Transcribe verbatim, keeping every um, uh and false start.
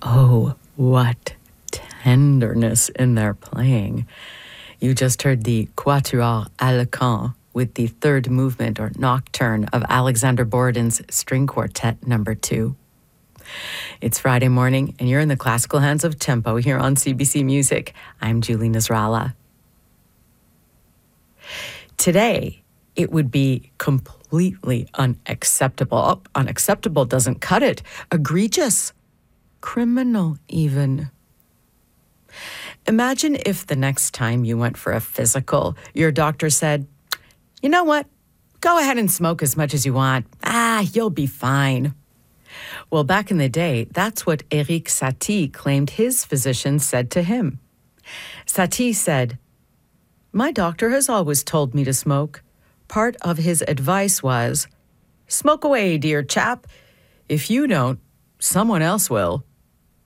Oh, what tenderness in their playing. You just heard the Quatuor à la Caen with the third movement or nocturne of Alexander Borodin's String Quartet number two. It's Friday morning and you're in the classical hands of Tempo here on C B C Music. I'm Julie Nasrallah. Today, it would be completely unacceptable. Oh, unacceptable doesn't cut it. Egregious. Criminal, even. Imagine if the next time you went for a physical, your doctor said, you know what? Go ahead and smoke as much as you want. Ah, you'll be fine. Well, back in the day, that's what Erik Satie claimed his physician said to him. Satie said, my doctor has always told me to smoke. Part of his advice was, smoke away, dear chap. If you don't, someone else will.